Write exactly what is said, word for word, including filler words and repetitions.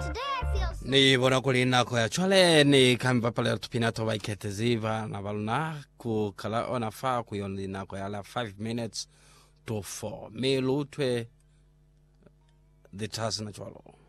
Ni bona kulina ko ya chwale ni kamba pale tupina to baikete ziva na baluna ku kala ona fa ku yonina ko yala five minutes to four me lutwe the task na chwalo.